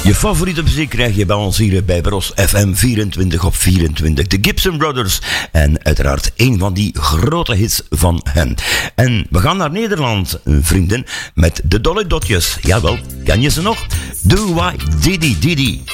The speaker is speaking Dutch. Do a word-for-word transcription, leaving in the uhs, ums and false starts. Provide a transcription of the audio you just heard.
Je favoriete muziek krijg je bij ons hier bij Bros F M vierentwintig op vierentwintig. De Gibson Brothers. En uiteraard een van die grote hits van hen. En we gaan naar Nederland, vrienden, met de Dolly Dotjes. Jawel, ken je ze nog? Do I Diddy Diddy.